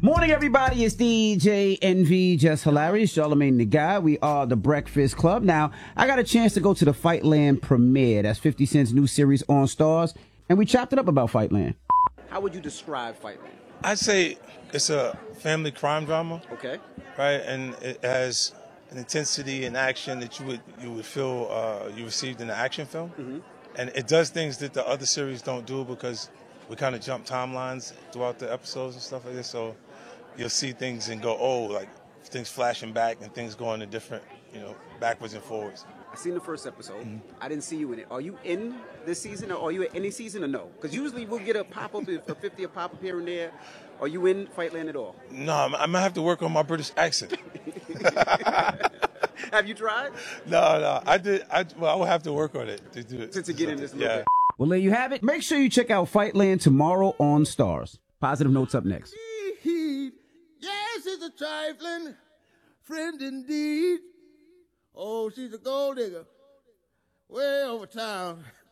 Morning, everybody. It's DJ NV, Just Hilarious, Charlamagne the Guy. We are the Breakfast Club. Now, I got a chance to go to the Fightland premiere. That's 50 Cent's new series on Stars, and we chopped it up about Fightland. How would you describe Fightland? I'd say it's a family crime drama. Okay. Right, and it has an intensity and action that you would feel you received in an action film. Mm-hmm. And it does things that the other series don't do because we kind of jump timelines throughout the episodes and stuff like this. So you'll see things and go, oh, like things flashing back and things going in different, backwards and forwards. I seen the first episode. Mm-hmm. I didn't see you in it. Are you in this season, or are you in any season, or no? Because usually we'll get a pop-up, a 50 pop-up here and there. Are you in Fightland at all? No, I'm going to have to work on my British accent. Have you tried? No, I will have to work on it to do it. To get in this little bit. Well, there you have it. Make sure you check out Fightland tomorrow on Stars. Positive notes up next. Yes, it's a trifling friend indeed. Oh, she's a gold digger way over town.